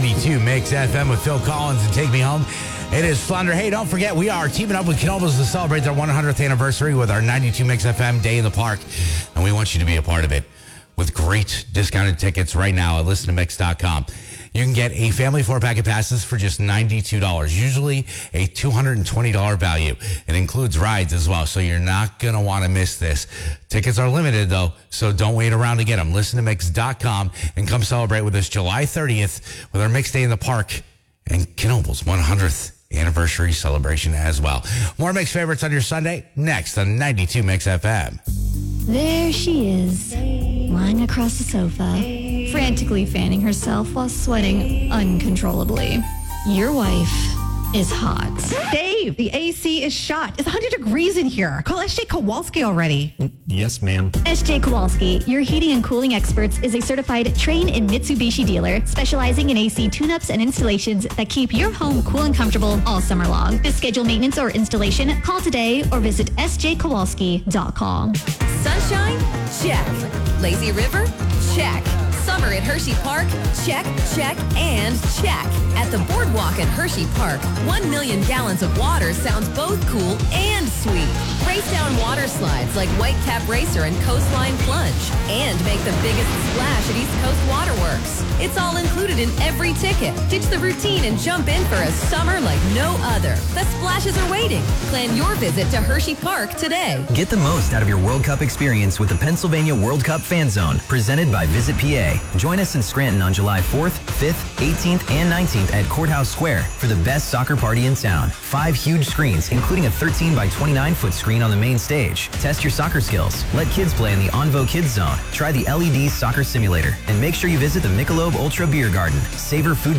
92 Mix FM with Phil Collins and Take Me Home. It is Flounder. Hey, don't forget, we are teaming up with Knoebels to celebrate their 100th anniversary with our 92 Mix FM Day in the Park. And we want you to be a part of it with great discounted tickets right now at listentomix.com. You can get a family 4-pack of passes for just $92, usually a $220 value. It includes rides as well, so you're not going to want to miss this. Tickets are limited, though, so don't wait around to get them. Listentomix.com and come celebrate with us July 30th with our Mix Day in the Park and Knoebels' 100th anniversary celebration as well. More Mix favorites on your Sunday, next on 92 Mix FM. There she is, lying across the sofa, frantically fanning herself while sweating uncontrollably. Your wife is hot. Dave, the AC is shot. It's 100 degrees in here. Call SJ Kowalski already. Yes, ma'am. SJ Kowalski, your heating and cooling experts, is a certified Trane and Mitsubishi dealer specializing in AC tune-ups and installations that keep your home cool and comfortable all summer long. To schedule maintenance or installation, call today or visit sjkowalski.com. Sunshine? Check. Lazy River? Check. Summer at Hershey Park? Check, check, and check. At the Boardwalk at Hershey Park, 1 million gallons of water sounds both cool and sweet. Race down water slides like Whitecap Racer and Coastline Plunge. And make the biggest splash at East Coast Waterworks. It's all included in every ticket. Ditch the routine and jump in for a summer like no other. The splashes are waiting. Plan your visit to Hershey Park today. Get the most out of your World Cup experience with the Pennsylvania World Cup Fan Zone, presented by Visit PA. Join us in Scranton on July 4th, 5th, 18th, and 19th at Courthouse Square for the best soccer party in town. 5 huge screens, including a 13 by 29-foot screen on the main stage. Test your soccer skills. Let kids play in the Onvo Kids Zone. Try the LED soccer simulator. And make sure you visit the Michelob Ultra Beer Garden. Savor food